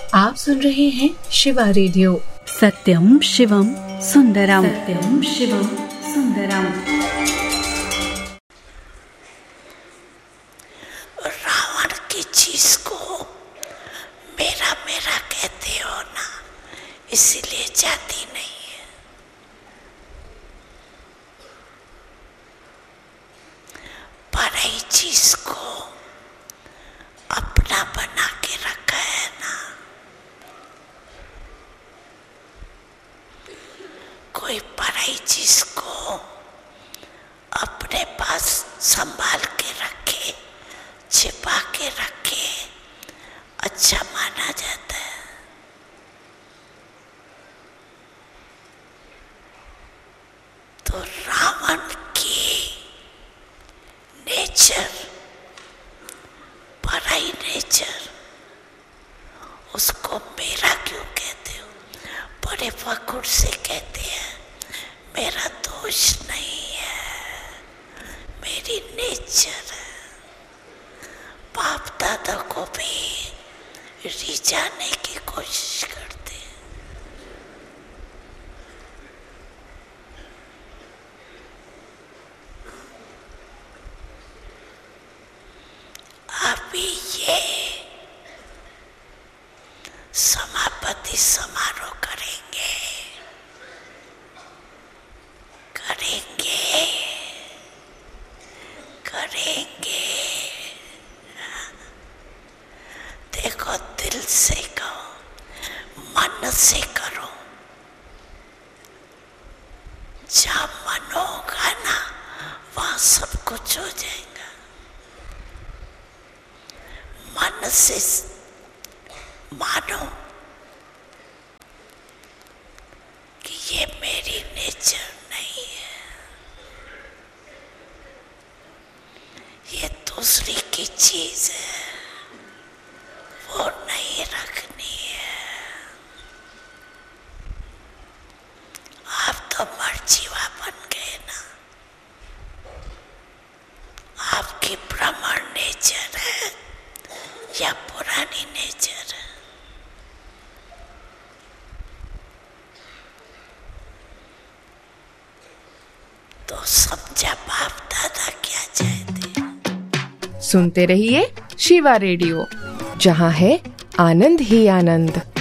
आप सुन रहे हैं शिवा रेडियो। सत्यम शिवम सुंदरम, सत्यम शिवम सुंदरम। रावण की चीज को मेरा मेरा कहते हो ना, इसीलिए जाती नहीं है। पराई चीज को अपना बना के रखा है ना। कोई पराई चीज को अपने पास संभाल के रखे, छिपा के रखे, अच्छा माना जाता है। तो रावण की नेचर, पराई नेचर, उसको मेरा क्यों कहते हो? बड़े फखुर से कहते हैं, मेरा दोष नहीं है, मेरी नेचर है। बाप दादा को भी रिझाने की कोशिश करते हैं। अभी ये समापति समारोह करेंगे, करेंगे, करेंगे। देखो, दिल से कहो, मन से करो। जहाँ मन होगा ना, वहाँ सब कुछ हो जाएगा। मन से मानो कि ये मेरी नेचर नहीं है, ये दूसरी की चीज है, वो नहीं रखनी है। आप तो मर्जीवा बन गए ना। आपकी ब्राह्मण नेचर है या पुरानी नेचर है? तो समझा बाप दादा क्या चाहते। सुनते रहिए शिवा रेडियो, जहाँ है आनंद ही आनंद।